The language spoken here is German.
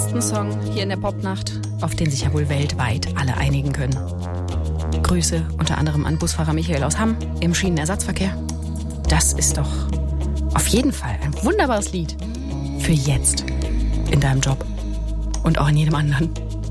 besten Song hier in der Popnacht, auf den sich ja wohl weltweit alle einigen können. Grüße unter anderem an Busfahrer Michael aus Hamm im Schienenersatzverkehr. Das ist doch auf jeden Fall ein wunderbares Lied für jetzt in deinem Job und auch in jedem anderen.